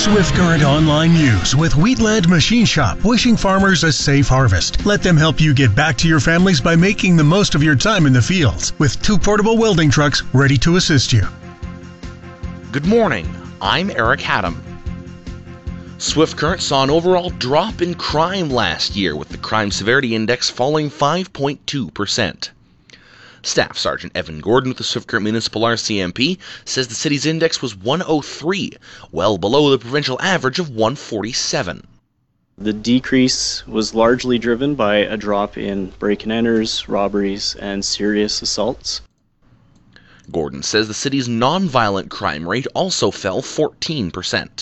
Swift Current Online News with Wheatland Machine Shop, wishing farmers a safe harvest. Let them help you get back to your families by making the most of your time in the fields with 2 portable welding trucks ready to assist you. Good morning, I'm Eric Haddam. Swift Current saw an overall drop in crime last year, with the Crime Severity Index falling 5.2%. Staff Sergeant Evan Gordon with the Swift Current Municipal RCMP says the city's index was 103, well below the provincial average of 147. The decrease was largely driven by a drop in break-and-enters, robberies, and serious assaults. Gordon says the city's non-violent crime rate also fell 14%.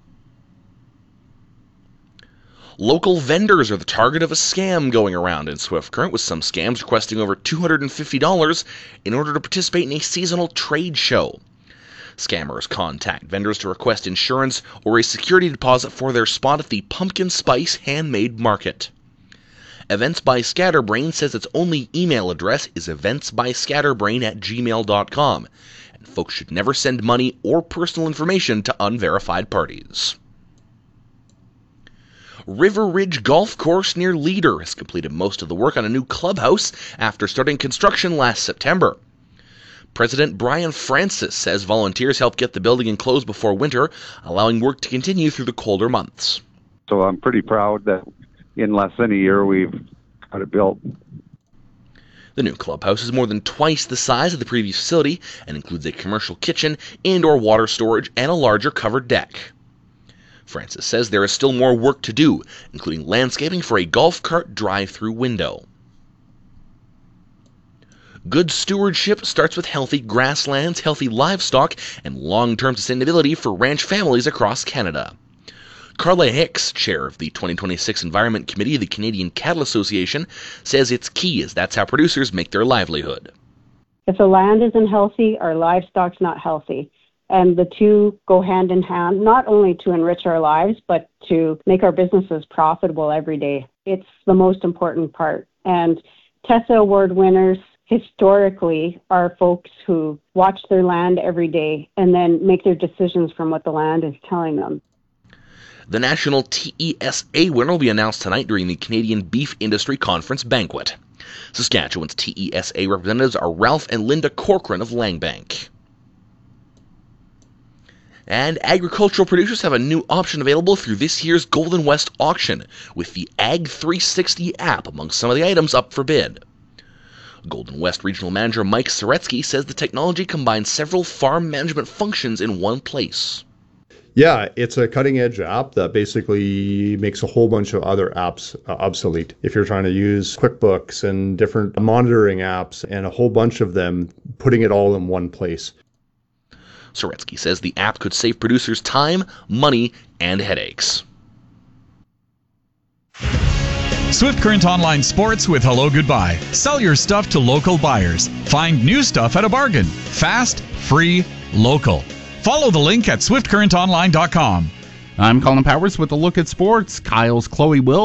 Local vendors are the target of a scam going around in Swift Current, with some scams requesting over $250 in order to participate in a seasonal trade show. Scammers contact vendors to request insurance or a security deposit for their spot at the Pumpkin Spice Handmade Market. Events by Scatterbrain says its only email address is eventsbyscatterbrain@gmail.com, and folks should never send money or personal information to unverified parties. River Ridge Golf Course near Leader has completed most of the work on a new clubhouse after starting construction last September. President Brian Francis says volunteers helped get the building enclosed before winter, allowing work to continue through the colder months. So I'm pretty proud that in less than a year we've got it built. The new clubhouse is more than twice the size of the previous facility and includes a commercial kitchen, indoor water storage, and a larger covered deck. Francis says there is still more work to do, including landscaping for a golf cart drive-through window. Good stewardship starts with healthy grasslands, healthy livestock, and long-term sustainability for ranch families across Canada. Carla Hicks, chair of the 2026 Environment Committee of the Canadian Cattle Association, says it's key as that's how producers make their livelihood. If the land isn't healthy, our livestock's not healthy. And the two go hand in hand, not only to enrich our lives, but to make our businesses profitable every day. It's the most important part. And TESSA Award winners historically are folks who watch their land every day and then make their decisions from what the land is telling them. The National TESA winner will be announced tonight during the Canadian Beef Industry Conference banquet. Saskatchewan's TESA representatives are Ralph and Linda Corcoran of Langbank. And agricultural producers have a new option available through this year's Golden West auction, with the Ag 360 app among some of the items up for bid. Golden West Regional Manager Mike Soretsky says the technology combines several farm management functions in one place. Yeah, it's a cutting-edge app that basically makes a whole bunch of other apps obsolete. If you're trying to use QuickBooks and different monitoring apps and a whole bunch of them, putting it all in one place. Soretsky says the app could save producers time, money, and headaches. Swift Current Online Sports with Hello Goodbye. Sell your stuff to local buyers. Find new stuff at a bargain. Fast, free, local. Follow the link at swiftcurrentonline.com. I'm Colin Powers with a look at sports. Kyle's Chloe Will